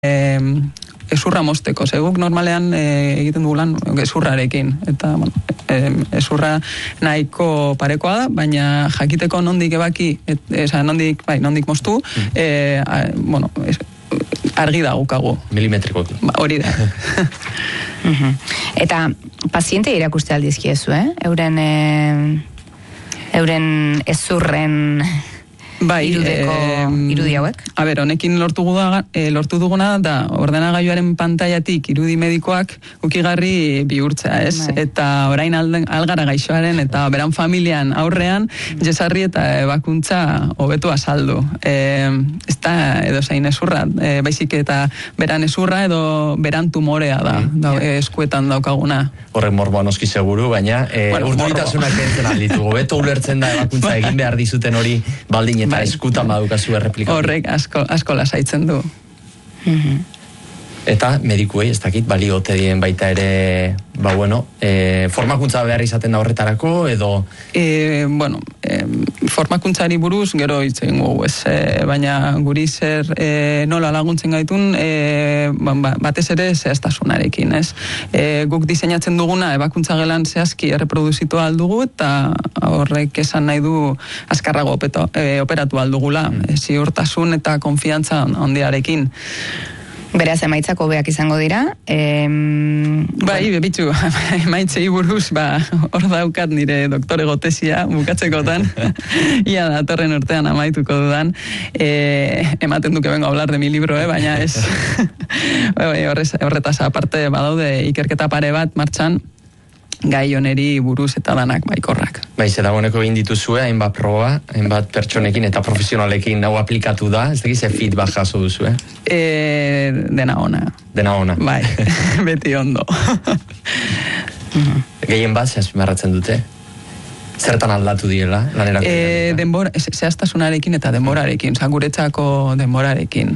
ezurra mosteko, guk normalean egiten dugulan ezurrarekin, eta ezurra nahiko parekoa da, baina jakiteko nondik ebaki, nondik mostu, argi da gukagu. Milimetriko. Hori da. Eta paziente irakuste aldizkiezu, euren ezurren irudi hauek? Honekin lortu duguna da ordenagailuaren pantailatik irudi medikoak ukigarri bihurtzea, ez? Eta orain algara gaixoaren eta beran familian aurrean jesarri eta ebakuntza hobetu azaldu. Ez da edo zein ezurra, baizik eta beran ezurra edo beran tumorea da eskuetan daukaguna. Horrek morboa noski seguru, baina urduritasunak entzen alditugu. Beto ulertzen da ebakuntza egin behar dizuten hori baldin eta eskutan badukazu erreplikatu. Horrek asko lasaitzen du. Eta medikuei, ez dakit, balio ote dien baita ere, formakuntza behar izaten da horretarako, edo? Formakuntzari buruz gero hitz egin gugu, baina guri zer nola laguntzen gaitun, batez ere zehaztasunarekin, ez? Guk diseinatzen duguna ebakuntza gelan zehazki erreproduzitu aldugu, eta horrek esan nahi du azkarrago operatu aldugula, ziurtasun eta konfiantza handiarekin. Beraz, emaitzak hobeak izango dira. Bitxu, emaitzei buruz, hor daukat nire doktorego tesia bukatzekotan, ia datorren urtean amaituko dudan, ematen duke vengo a hablar de mi libro, baina ez, horretaz aparte badaude ikerketa pare bat martxan, gai honeri buruz eta danak baikorrak. Dagoeneko egin dituzue, hainbat proba, hainbat pertsonekin eta profesionalekin hau aplikatu da, ez dakiz feedback jaso duzue? Dena ona. Dena ona. Bai, beti ondo. Gehien bat, zehazpimarratzen dute? Zertan aldatu diela, lanerako? Zehaztasunarekin eta denborarekin, guretzako denborarekin.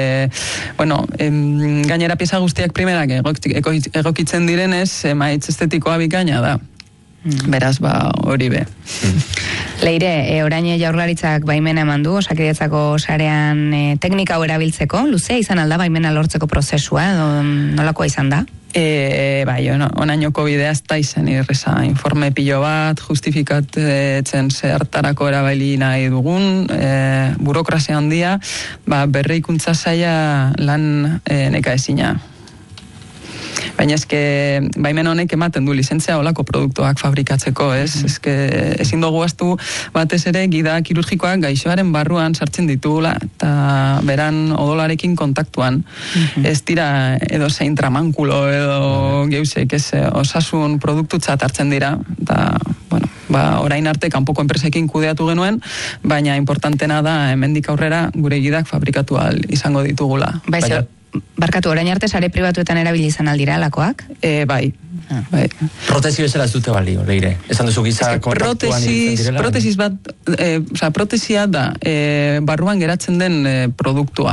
Gainera pieza guztiak primerak egokitzen direnez, emaitz estetikoa bikaina da. Beraz, hori be. Leire, orain Jaurlaritzak baimena eman du, Osakidetzako sarean teknika hau erabiltzeko, luzea izan alda baimena lortzeko prozesua, nolakoa izan da? Onainoko bidea ez da izan irreza, informe pilo bat, justifikatzen zertarako erabili nahi dugun, burokrazia handia, berrikuntza zaila lan neka ezina. Baina baimen honek ematen du lizentzia olako produktuak fabrikatzeko, ez? Ezin dugu aztu batez ere gida kirurgikoak gaixoaren barruan sartzen ditugula eta beran odolarekin kontaktuan. Ez dira edo zein tramankulo edo geusek, osasun produktutzat hartzen dira, eta orain arte kanpoko enpresekin kudeatu genuen, baina importantena da hemendik aurrera gure gidak fabrikatu izango ditugula. Barkatu, orain arte sare pribatuetan erabili izan aldira alakoak? Bai. Protesi bezala ez dute balio, Leire? Esan duzu giza kontaktuan iruditzen direla? Protesia da barruan geratzen den produktua.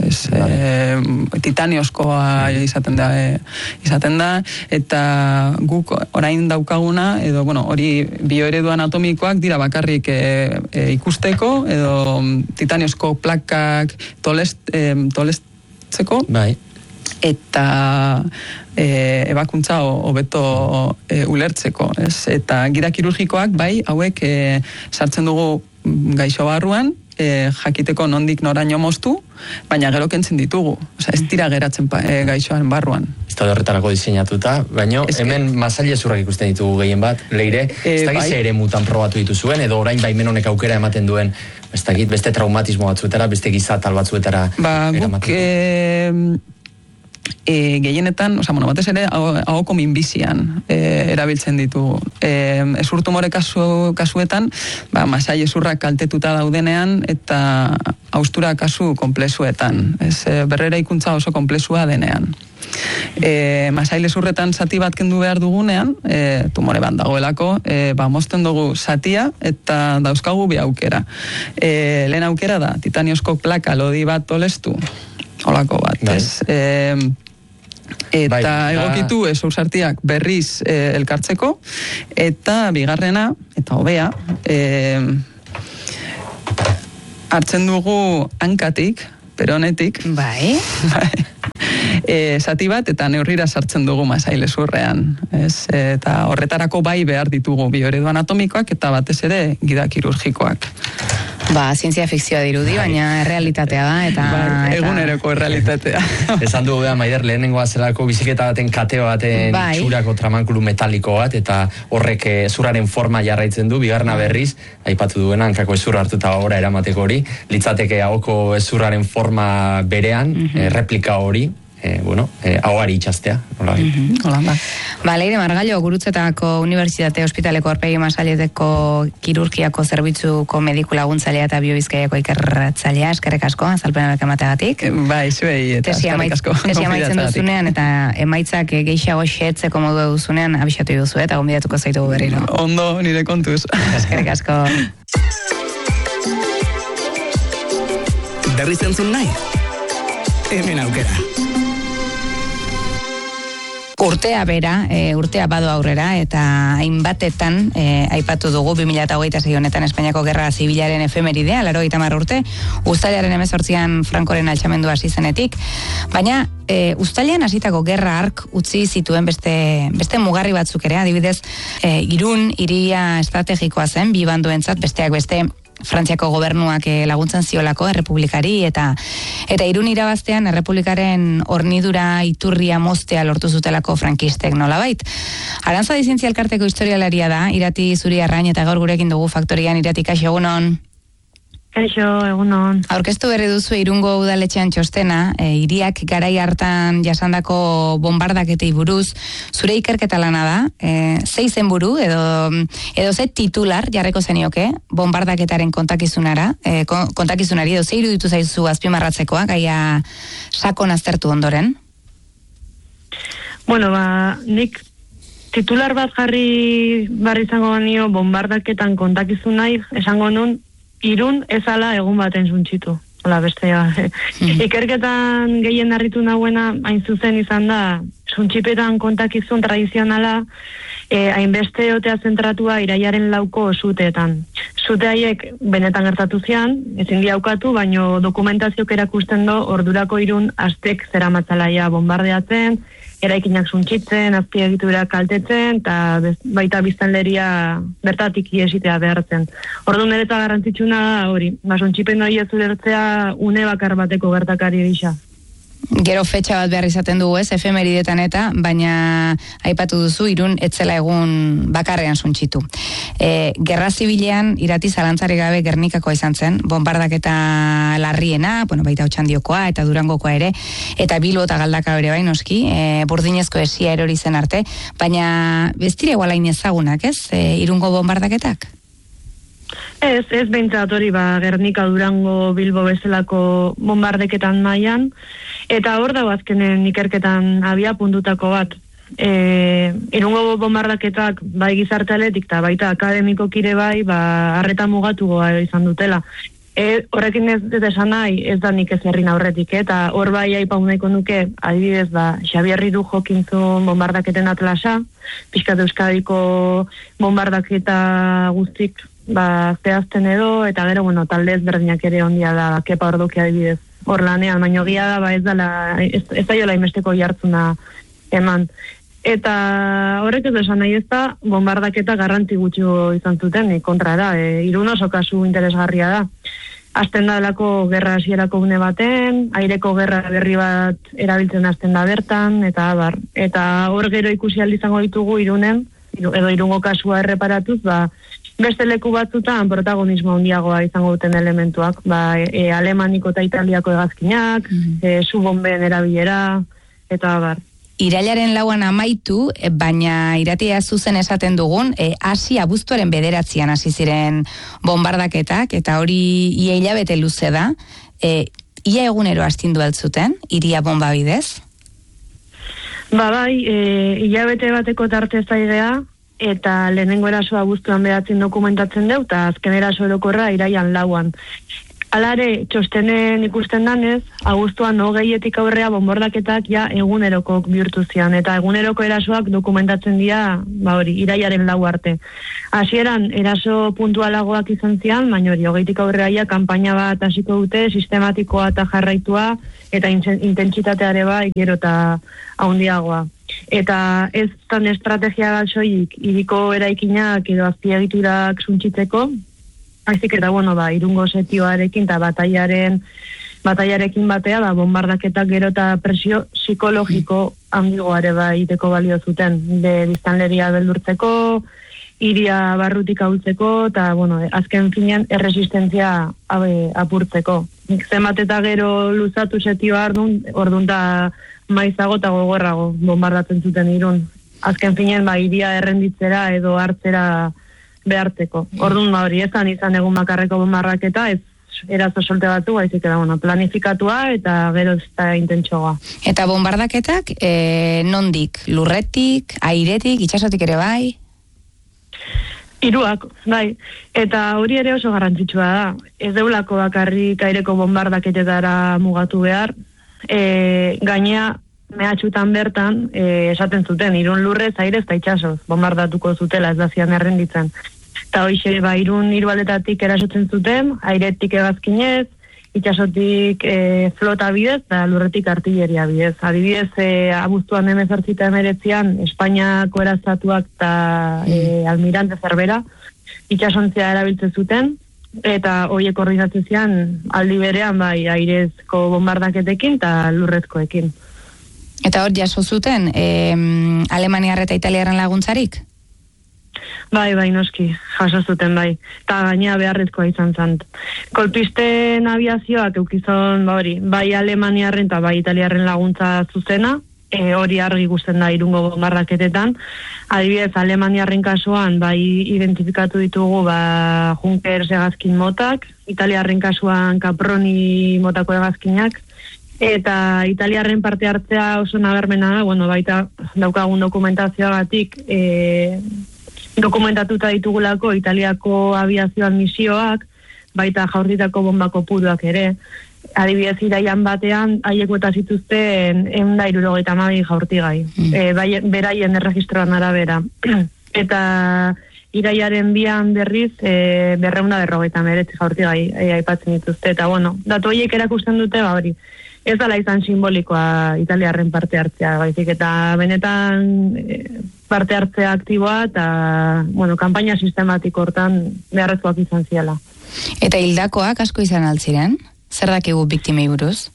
Titaniozkoa izaten da, eta guk orain daukaguna, edo hori bioeredu anatomikoak dira bakarrik ikusteko, edo titaniozko plakak eta ebakuntza hobeto ulertzeko, eta gida kirurgikoak hauek sartzen dugu gaixo barruan, jakiteko nondik noraino moztu, baina gero kentzen ditugu, ez dira geratzen gaixoaren barruan. Ez da horretarako diseinatuta, baina hemen masaile zurrak ikusten ditugu gehien bat, Leire, ez dakiz ere mutan probatu dituzuen, edo orain baimen honek aukera ematen duen, ez dakit, beste traumatismo batzuetara, beste gizatal batzuetara eramaten. Gehienetan, batez ere, ahoko minbizian erabiltzen ditu. Ezurtumore kasuetan, masai ezurrak kaltetuta daudenean, eta haustura kasu konplexuetan. Berrera ikuntza oso konplexua denean. Masail ezurretan zati bat kendu behar dugunean, tumore bat dagoelako, mozten dugu zatia eta dauzkagu bi aukera. Lehen aukera da, titaniozko plaka lodi bat tolestu, olako bat, eta egokitu ezurtzartiak berriz elkartzeko, eta bigarrena, eta hobea, hartzen dugu hankatik, peronetik, zati bat, eta neurrira sartzen dugu masailezurrean. Eta horretarako bai behar ditugu bioeredu anatomikoak eta batez ere gida kirurgikoak. Zientzia fikzioa dirudi, baina realitatea da, eta eguneroko realitatea. Esan dugu beha, Maider, lehenengoa zelako biziketa baten kateo baten txurako tramankulu metaliko bat, eta horrek zurraren forma jarraitzen du, bigarna berriz, aipatu duena, hankako ezurra hartuta gora eramateko hori, litzateke hauko ezurraren forma berean, replika hori, ahoari itxastea. Leire Margallo, Gurutzetako Unibertsitate Ospitaleko Aurpegi Masaileteko Kirurgiako Zerbitzuko Mediku Laguntzailea eta Biobizkaiako Ikerratzailea, eskerrik asko, azalpenak emateagatik. Zuei, eta eskerrik asko. Tesia amaitzen duzunean, eta emaitzak gehiago xetzeko modu duzunean, abixatu duzu, eta gonbidatuko zaitugu berriro. Ondo, nire kontuz. Eskerrik asko. Berriz entzun nahi? Hemen aukera. Urtea bera, urtea bado aurrera, eta hainbatetan aipatu dugu 2026 honetan Espainiako Gerra Zibilaren efemeridea, 80 urte, uztailaren 18an Frankoren altxamendua hasi zenetik, baina uztailean hasitako gerra hark utzi zituen beste mugarri batzuk ere, adibidez, Irun hiria estrategikoa zen, bi banduentzat, besteak beste Frantziako gobernuak laguntzen ziolako errepublikari, eta Irun irabaztean errepublikaren hornidura iturria moztea lortu zutelako frankistek nolabait. Arantza Dizientzia Elkarteko historialaria da, Irati Zuriarrain, eta gaur gurekin dugu faktorian. Irati, kaixo, egunon. Kaixo, egunon. Aurkeztu berri duzu Irungo udaletxean txostena, hiriak garai hartan jasandako bombardaketei buruz, zure ikerketa lana da, ze izenburu edo ze titular jarreko zenioke bombardaketaren kontakizunari, edo ze iruditu zaizu azpimarratzekoa, gaia sakon aztertu ondoren? Nik titular bat jarri izango nio bombardaketan kontakizunai, esango nun, Irun ezala egun baten zuntxitu. Bestea. Ikerketan gehien harritu nahuena hain zuzen izan da, zuntxipetan kontakizun tradizionala, hainbeste otea zentratua iraiaren 4ko zuteetan. Zute haiek benetan gertatu zian, ezin diaukatu, baino dokumentazioak erakusten do, ordurako Irun astek zeramatzalaia bombardeatzen, eraikinak zuntxitzen, azpiegitura kaltetzen, eta baita biztanleria bertatik iesitea behartzen. Orduan ereta garrantzitsuna hori, zuntxipen hori ez ulertzea une bakar bateko gertakari gisa. Gero fetxa bat behar izaten dugu ez, efemeridetan eta, baina aipatu duzu Irun etzela egun bakarrean zuntxitu. Gerra zibilean Irati zalantzarik gabe Gernikakoa izan zen, bombardaketa larriena, baita Otxandiokoa eta Durangokoa ere, eta Bilbo eta Galdaka ere bai noski, burdinezko esia erori zen arte, baina bestire gualain ezagunak ez, Irungo bombardaketak? Ez behintzat hori, Gernika, Durango, Bilbo bezalako bombardeketan mailan, eta hor dago azkenen ikerketan abia puntutako bat. Irungo bombardaketak bai gizartealetik eta baita akademikokire bai, harreta mugatugoa izan dutela. Horrekin ez esan nahi, ez da nik ez herrin aurretik, eta hor bai aipauneko nuke, adibidez, Xabier Ridu jokintzun bombardaketen atlasa, pixkat Euskadiko bombardaketa guztik zehazten edo, eta gero, talde ezberdinak ere ondia da, Kepa Ordoki adibidez, hor lanean, baino gia da, ez da jola imesteko jartzuna eman. Eta horrek ez esan nahi ez da, bombardaketa garrantzi gutxi izan zuten, kontra da, Irun oso kasu interesgarria da. Hasten da delako gerra hasierako une baten, aireko gerra berri bat erabiltzen hasten da bertan, eta hor gero ikusi izango ditugu Irunen, edo Irungo kasua erreparatuz, beste leku batzutan protagonismo handiagoa izango duten elementuak, Alemaniko eta Italiako hegazkinak, zu bomben erabilera, eta Irailaren 4an amaitu, baina Iratia zuzen esaten dugun, hasi abuztuaren 9an hasi ziren bombardaketak, eta hori ia hilabete luze da, ia egunero astindu altzuten, iria bomba bidez? Hilabete bateko tarte zaigea, eta lehenengo erasoa abuztuan 9 dokumentatzen deu, eta azken eraso erokorra iraian 4an. Alare, txostenen ikusten danez, abuztuan 20etik aurrea bonbordaketak ja egunerokok bihurtu zian, eta eguneroko erasoak dokumentatzen dira, iraiaren 4 arte. Hasieran eraso puntualagoak izan zian, baina 20etik aurrea ja kanpaina bat hasiko dute, sistematikoa eta jarraitua, eta intentsitateare bai gero eta handiagoa. Eta ez tan estrategia bat soilik hiriko eraikinak edo azpiegiturak suntsitzeko, haizik eta, Irungo setioarekin eta bataiarekin batea, bombardaketak gero eta presio psikologiko handigoare iteko balio zuten, biztanleria beldurtzeko, hiria barrutik ahultzeko, eta, azken finean erresistentzia apurtzeko. Zenbat eta gero luzatu setioa orduan da maizago eta gogorrago bombardatzen zuten Irun. Azken finean, hiria errenditzera edo hartzera behartzeko. Orduan ezan izan egun bakarreko bombarraketa, ez erazo solte batu, baizik da, planifikatua eta gero ez da intentsoa. Eta bombardaketak, nondik? Lurretik, airetik, itxasotik ere bai? Hiruak, bai. Eta hori ere oso garrantzitsua da. Ez deulako bakarrik aireko bombardaketetara mugatu behar. Gainea, mehatxutan bertan, esaten zuten, Irun lurrez, airez eta itxasoz, bombardatuko zutela, ez da zian errenditzen. Eta hoxe, Irun hirualdetatik erasotzen zuten, airetik hegazkinez, itxasotik flota bidez, eta lurretik artilleria bidez. Adibidez, abuztuan 18-19, Espainiako erazatuak eta almirante Zerbera, itxasontzia erabiltzen zuten, eta horiek koordinatzen zian aldi berean, airezko bombardaketekin eta lurrezkoekin. Eta hor jaso zuten Alemaniar eta Italiaren laguntzarik? Bai, noski, jaso zuten, bai. Eta gainea beharrezkoa izan zan. Kolpisten aviazioak eukizon, bai Alemaniarren eta bai Italiarren laguntza zuzena, hori argi gusten da Irungo bombardaketetan. Adibidez, Alemaniarren kasuan, bai identifikatu ditugu, Junkers hegazkin motak, Italiarren kasuan Caproni motako hegazkinak, eta Italiarren parte hartzea oso nabarmena da, baita daukagun dokumentazioagatik, dokumentatuta ditugulako Italiako aviazioan misioak, baita jaurtitako bombako puruak ere. Adibidez, iraian batean, haiek bota zituzten 172 jaurtigai, beraien erregistroan arabera. Eta iraiaren 2 berriz, 249 jaurtigai aipatzen dituzte. Eta, datu horiek erakusten dute, ez dala izan simbolikoa Italiarren parte hartzea, baizik, eta benetan parte hartzea aktiboa eta, kanpaina sistematiko hortan beharrezkoak izan ziala. Eta hildakoak asko izan altziren? Zer dakigu biktimei buruz?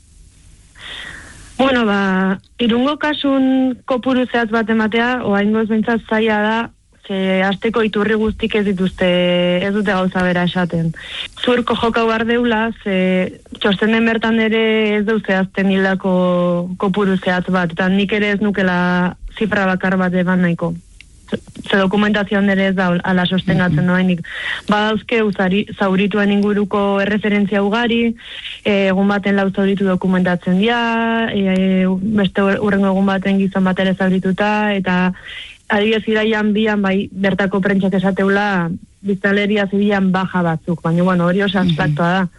Irungo kasun kopuru zehatz bat ematea, oaingoz bentsat zaila da, asteko iturri guztik ez dute gauza bera esaten. Zurko jokau behar deula, txostenen bertan ere ez deu zehazten hildako kopuru zehatz bat, eta nik ere ez nukela zifra bakar bat eman nahiko. Ze dokumentazioan ere ez da ala sostengatzen noenik. Badauzke zaurituen inguruko erreferentzia ugari, egun baten 4 zauritu dokumentatzen dira, beste urrengo egun baten gizon bat ere zaurituta, eta adibidez iraian 2 bertako prentsak esateula biztanleria zibilan baja batzuk, baina hori oso abstraktua da.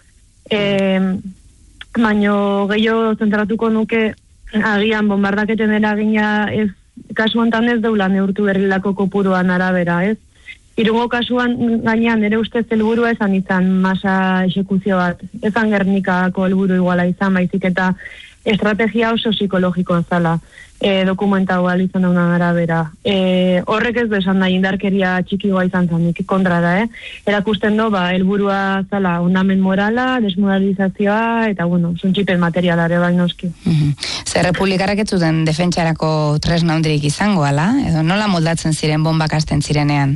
Baina gehiago zentratuko nuke agian bombardaketen eragina ez, kasu hontan ez deula neurtu berrilako kopuruan arabera, ez? Irungo kasuan gainean ere ustez helburua izan masa exekuzio bat, ezan Gernikako helburu iguala izan, baizik eta estrategia oso psikologikoa zala, dokumentaua izan daunan arabera. Horrek ez esan nahi indarkeria txikigoa izan zanik, kontra da, erakusten do, helburua zala ondamen morala, desmoralizazioa, eta, zuntxipen materialare bai noski. Zer republikarrak ez zuten defentsarako tresna handirik izango, ala? Edo nola moldatzen ziren bombak hasten zirenean?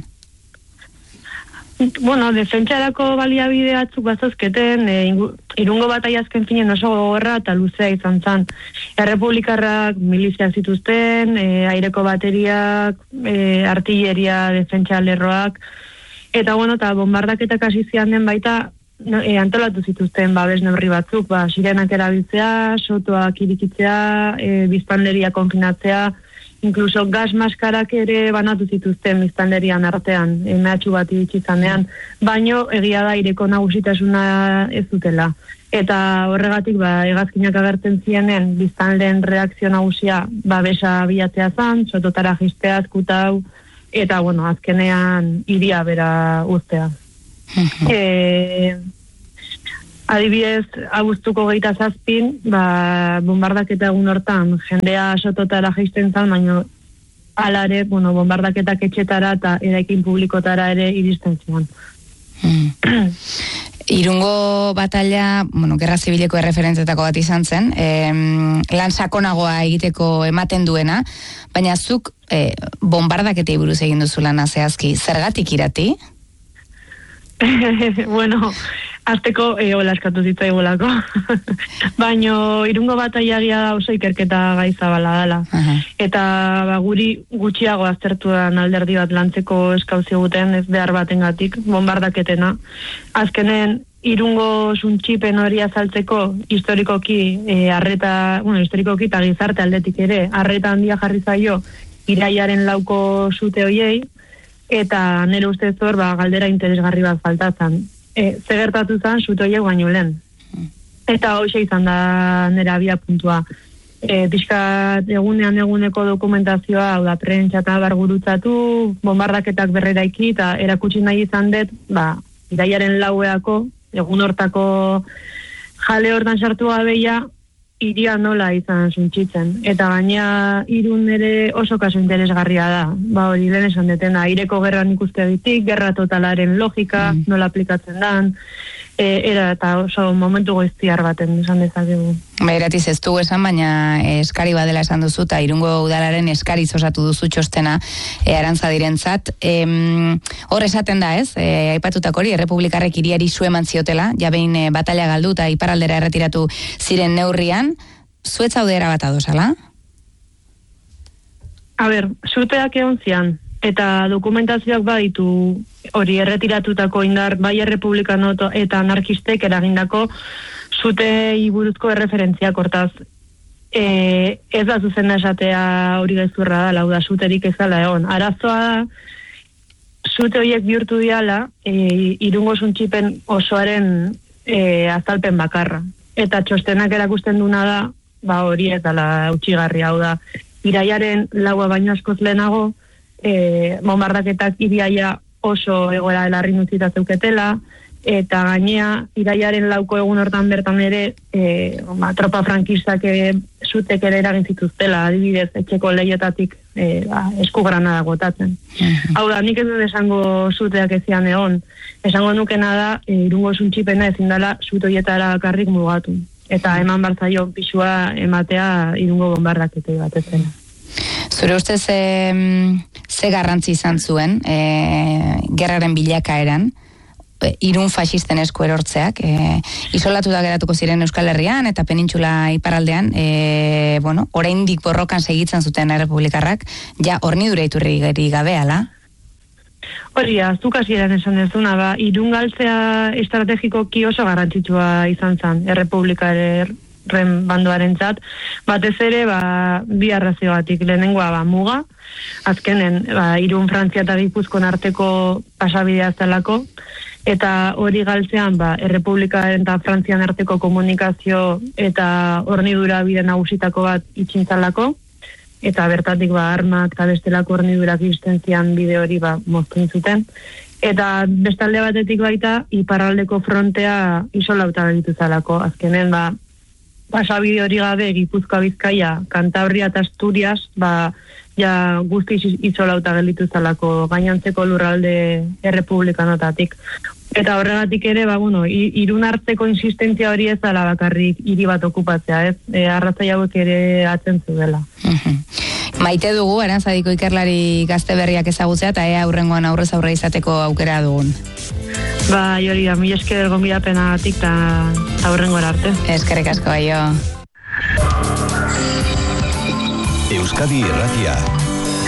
Defentsarako baliabide batzuk bazozketen, Irungo bataia azken finen oso gogorra eta luzea izan zan. Errepublikarrak miliziak zituzten, aireko bateriak, artilleria, defentsa lerroak, eta bombardaketak hasi zian den baita antolatu zituzten babes neurri batzuk, sirenak erabiltzea, sotoak irikitzea, biztanleria konfinatzea, inkluso gas maskarak ere banatu zituzten biztanlerian artean, mehatxu bat iritsi zanean, baino egia da aireko nagusitasuna ez dutela. Eta horregatik, hegazkinak agertzen zienen, biztanleen reakzio nagusia, besa bilatzea zan, sototara jistea, azkutau, eta, azkenean iria bera uztea. Adibidez, abuztuko 27, bombardaketa egun hortan, jendea sototara jisten zan, baina alare, bombardaketak etxetara eta eraikin publikotara ere iristen zian. Irungo batalla, gerra zibileko erreferentzetako bat izan zen, lan sakonagoa egiteko ematen duena, baina zuk bombardaketei buruz egin duzu lana zehazki, zergatik irati? Azteko hola eskatu zitzaigulako. Baina irungo bataiagia da oso ikerketa gaizabala dela. Eta guri gutxiago aztertuan alderdi bat lantzeko eskauzio guten, ez behar batengatik, bombardaketena. Azkenen, irungo suntxipen hori azaltzeko historikoki historikoki eta gizarte aldetik ere, arreta handia jarri zaio iraiaren 4 sute hoiei, eta nire ustez hor galdera interesgarri bat faltatzen. Zegertatu zen sutoiek baino lehen. Eta hoxe izan da nire abia puntua. Pixkat eguneko dokumentazioa, hau da, prentsa eta bargurutzatu, bombardaketak berreraiki, eta erakutsi nahi izan dut, iraiaren 4eako, egun hortako jale hortan sartu gabeia, iria nola izan suntxitzen. Eta gaina irun ere oso kaso interesgarria da. Hori lehen esan detena, aireko gerran ikuste ditik, gerra totalaren logika, nola aplikatzen dan, eta oso momentu goiztiar baten esan dezakegu. Eratiz ez dugu esan, baina eskari badela esan duzu, eta Irungo udalaren eskariz osatu duzu txostena Arantzadirentzat. Hor esaten da ez, aipatutako hori, errepublikarrek iriari su eman ziotela, jabein batalla galdu eta iparraldera erretiratu ziren neurrian, zuetza udera bat adosala? Zuteak egon zian, eta dokumentazioak baditu hori erretiratutako indar bai errepublikano eta anarkistek eragindako zutei buruzko erreferentziak hortaz. Ez da zuzen esatea hori gezurra da, lau da zuterik ezala egon. Arazoa da, zute horiek bihurtu diala, Irungo suntxipen osoaren azalpen bakarra. Eta txostenak erakusten duna da, hori ez dala utxigarri, hau da. Iraiaren 4 baino askoz lehenago, bombardaketak iriaia oso egoera elarri nutzita zeuketela, eta gainea iraiaren 4 egun hortan bertan ere tropa frankistak zutek ere eragin zituztela, adibidez etxeko lehietatik esku granada gotatzen. Hau da, nik ez dut esango zuteak ezian egon, esango nukena da Irungo suntxipena ezin dela zute horietara karrik mugatu, eta eman barzaio pisua ematea Irungo bombardaketei bat ezena. Zure ustez ze garrantzi izan zuen gerraren bilakaeran Irun faxisten esku erortzeak, isolatuta geratuko ziren Euskal Herrian eta penintxula iparraldean, oraindik borrokan segitzen zuten errepublikarrak, ja hornidura iturri gabe, ala? Hori, zuk hasieran esan dezuna, Irun galtzea estrategikoki oso garrantzitsua izan zen errepublikaren bandoarentzat, batez ere bi arraziogatik, lehenengoa muga, azkenen Irun Frantzia eta Gipuzkoan arteko pasabidea zelako, eta hori galtzean errepublikaren eta Frantzian arteko komunikazio eta hornidura bide nagusitako bat itxintzalako, eta bertatik armak eta bestelako hornidurak izten zian bide hori moztu zuten. Eta bestalde batetik baita, iparraldeko frontea isolauta gelitu zalako, azkenen pasabide hori gabe Gipuzkoa, Bizkaia, Kantabria eta Asturias, ja guzti isolauta gelditu zalako gainantzeko lurralde errepublikanotatik. Eta horregatik ere, Irun hartzeko insistentzia hori ez dela bakarrik hiri bat okupatzea, ez? Arrazai hauek ere atzen dela. Maite dugu, Arantzadiko ikerlari gazte berriak ezagutzea, eta aurrengoan aurrez aurre izateko aukera dugun. Hori da, mila esker gonbidapenagatik eta aurrengora arte. Eskerrik asko, aio. Euskadi Irratia.